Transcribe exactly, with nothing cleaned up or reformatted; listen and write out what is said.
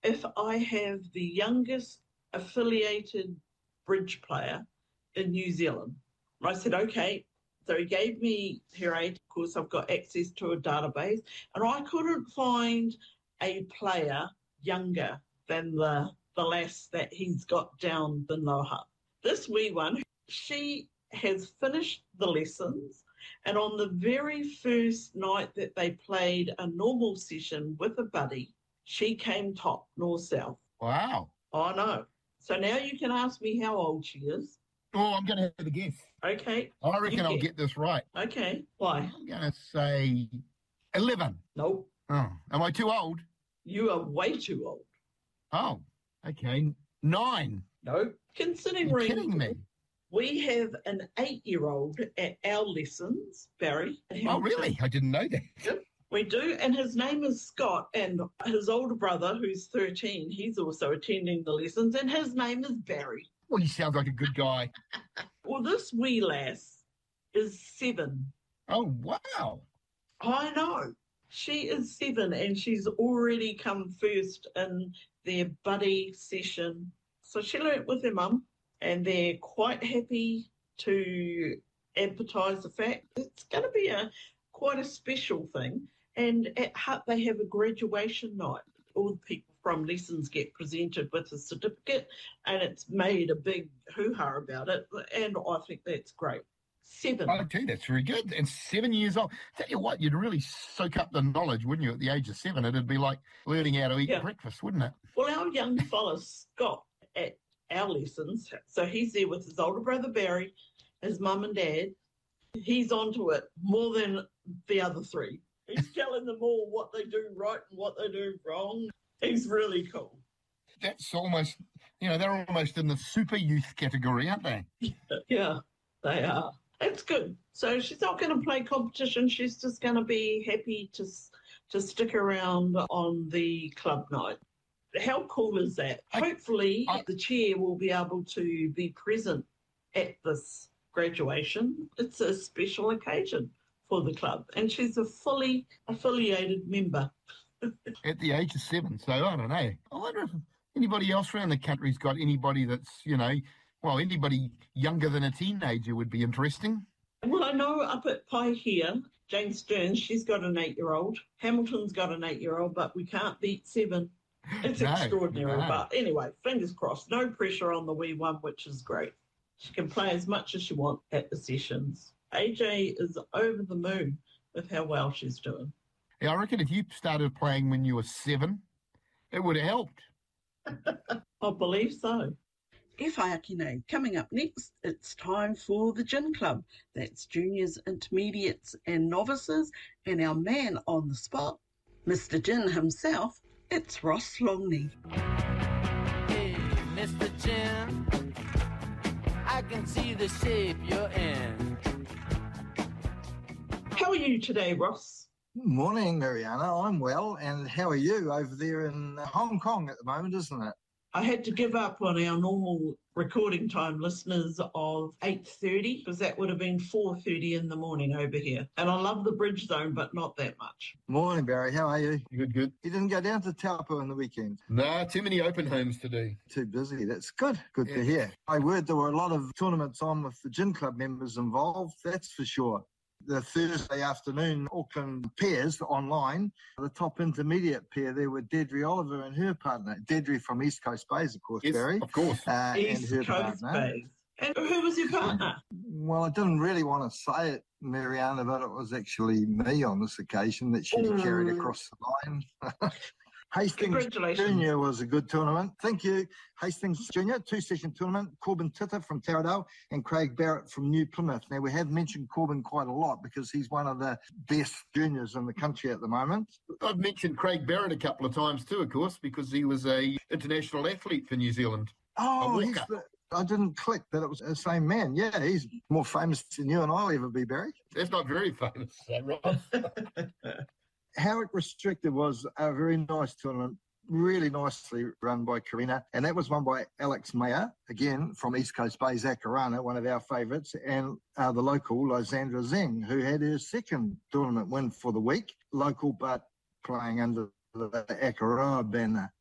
if I have the youngest affiliated bridge player in New Zealand. I said, okay. So he gave me her age. Of course, I've got access to a database, and I couldn't find a player younger than the, the lass that he's got down the Noha. This wee one, she has finished the lessons, and on the very first night that they played a normal session with a buddy, she came top, north-south. Wow. I know. So now you can ask me how old she is. Oh, I'm going to have a guess. Okay. I reckon I'll get. get this right. Okay. Why? I'm going to say eleven. Nope. Oh, am I too old? You are way too old. Oh, okay. Nine. No. Considering You're kidding me. We have an eight-year-old at our lessons, Barry. Oh, really? I didn't know that. Yep, we do. And his name is Scott. And his older brother, who's thirteen, he's also attending the lessons. And his name is Barry. Well, he sounds like a good guy. Well, this wee lass is seven. Oh, wow. I know. She is seven, and she's already come first in their buddy session. So she learnt with her mum, and they're quite happy to advertise the fact it's going to be a quite a special thing. And at Hutt, they have a graduation night. All the people from lessons get presented with a certificate, and it's made a big hoo-ha about it, and I think that's great. Seven. I do, that's very good. And seven years old. Tell you what, you'd really soak up the knowledge, wouldn't you, at the age of seven? It'd be like learning how to eat yeah. breakfast, wouldn't it? Well, our young fella, Scott, at our lessons, so he's there with his older brother, Barry, his mum and dad. He's onto it more than the other three. He's telling them all what they do right and what they do wrong. He's really cool. That's almost, you know, they're almost in the super youth category, aren't they? Yeah, they are. That's good. So she's not going to play competition. She's just going to be happy to to stick around on the club night. How cool is that? I, Hopefully I, the chair will be able to be present at this graduation. It's a special occasion for the club, and she's a fully affiliated member. At the age of seven, so I don't know. I wonder if anybody else around the country's got anybody that's, you know, well, anybody younger than a teenager would be interesting. Well, I know up at Paihia, Jane Stearns, she's got an eight-year-old. Hamilton's got an eight-year-old, but we can't beat seven. It's no, extraordinary. No. But anyway, fingers crossed. No pressure on the wee one, which is great. She can play as much as she wants at the sessions. A J is over the moon with how well she's doing. Yeah, I reckon if you started playing when you were seven, it would have helped. I believe so. E Whaiakine, coming up next, it's time for the Gin Club. That's juniors, intermediates and novices, and our man on the spot, Mister Gin himself, it's Ross Longley. Hey, Mister Gin, I can see the shape you're in. How are you today, Ross? Morning, Mariana. I'm well, and how are you over there in Hong Kong at the moment, isn't it? I had to give up on our normal recording time, listeners, of eight thirty, because that would have been four thirty in the morning over here. And I love the Bridge Zone, but not that much. Morning, Barry. How are you? Good, good. You didn't go down to Taupo on the weekend? No, too many open homes to do. Too busy. That's good. Good yeah. to hear. I heard there were a lot of tournaments on with the Gin Club members involved, that's for sure. The Thursday afternoon Auckland pairs online, the top intermediate pair there were Deirdre Oliver and her partner. Deirdre from East Coast Bays, of course, yes, Barry. Of course. Uh, East and her Coast partner. Bays. And who was your partner? Well, I didn't really want to say it, Mariana, but it was actually me on this occasion that she mm. carried across the line. Hastings Junior was a good tournament. Thank you. Hastings Junior, two-session tournament. Corbin Titter from Taradale and Craig Barrett from New Plymouth. Now, we have mentioned Corbin quite a lot because he's one of the best juniors in the country at the moment. I've mentioned Craig Barrett a couple of times too, of course, because he was a international athlete for New Zealand. Oh, he's the, I didn't click that it was the same man. Yeah, he's more famous than you and I'll ever be, Barry. That's not very famous, Ross. Howick Restricted was a very nice tournament, really nicely run by Karina, and that was won by Alex Mayer, again from East Coast Bay, Zakarana, one of our favourites, and uh, the local, Lysandra Zeng, who had her second tournament win for the week, local but playing under the Akaroa banner.